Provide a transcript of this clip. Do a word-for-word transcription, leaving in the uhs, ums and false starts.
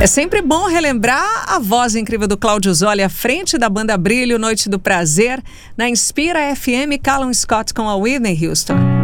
É sempre bom relembrar a voz incrível do Cláudio Zoli à frente da banda Brilho, Noite do Prazer, na Inspira F M, Callum Scott com a Whitney Houston.